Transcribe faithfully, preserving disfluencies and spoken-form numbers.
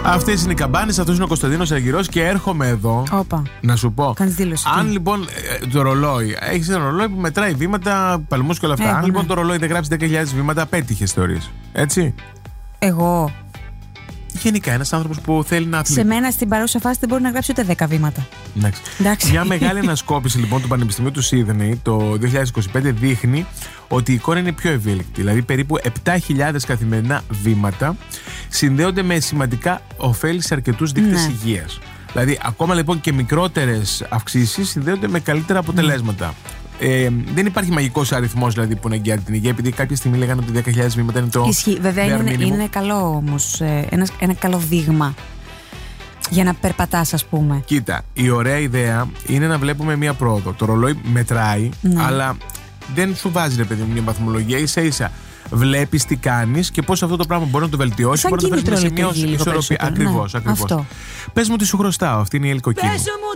Αυτές είναι οι καμπάνες, αυτός είναι ο Κωνσταντίνος Αργυρός και έρχομαι εδώ. Όπα. Να σου πω. Κάνεις δήλωση. Αν λοιπόν το ρολόι, έχεις ένα ρολόι που μετράει βήματα, παλμούς και όλα αυτά. Έχω, αν λοιπόν ναι. το ρολόι δεν γράψει δέκα χιλιάδες βήματα, απέτυχες θεωρείς. Έτσι. Εγώ. Γενικά ένας άνθρωπος που θέλει να αθλεί. Σε μένα στην παρούσα φάση δεν μπορεί να γράψει ούτε δέκα βήματα. Εντάξει. Εντάξει. Μια μεγάλη ανασκόπηση λοιπόν του Πανεπιστημίου του Σίδνεϊ το δύο χιλιάδες είκοσι πέντε δείχνει ότι η εικόνα είναι πιο ευέλικτη. Δηλαδή περίπου επτά χιλιάδες καθημερινά βήματα συνδέονται με σημαντικά ωφέλη σε αρκετούς δείκτες Ναι. υγείας. Δηλαδή ακόμα λοιπόν και μικρότερες αυξήσεις συνδέονται με καλύτερα αποτελέσματα. Ε, δεν υπάρχει μαγικός αριθμός δηλαδή που να εγγυάται την υγεία, επειδή κάποια στιγμή λέγανε ότι δέκα χιλιάδες βήματα είναι το. Ισχύει. Βέβαια είναι, minimum. είναι καλό όμως. Ε, ένα, ένα καλό δείγμα για να περπατάς, ας πούμε. Κοίτα, η ωραία ιδέα είναι να βλέπουμε μία πρόοδο. Το ρολόι μετράει, Ναι. αλλά δεν σου βάζει ρε παιδί μου μια βαθμολογία. Ίσα ίσα βλέπεις τι κάνεις και πώς αυτό το πράγμα μπορεί να το βελτιώσει. Σαν μπορεί να το φέρει σε κίνητρο μια λειτουργεί λίγο ισορροπία. περισσότερο. Ακριβώς, Ναι, ακριβώς. αυτό. Πες μου τι σου χρωστάω, αυτή είναι η Ελκοκίνη.